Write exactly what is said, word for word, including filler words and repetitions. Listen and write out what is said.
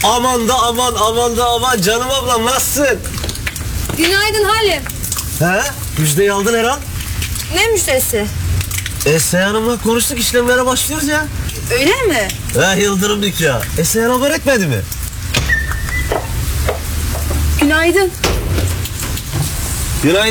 Aman da aman, aman da aman. Canım ablam nasılsın? Günaydın Halim. He? Müjdeyi aldın herhal. Ne müşterisi? E Seyhan Hanım'la konuştuk, işlemlere başlıyoruz ya. Öyle mi? He, Yıldırım nikahı. E Seyhan haber etmedi mi? Günaydın. Günaydın.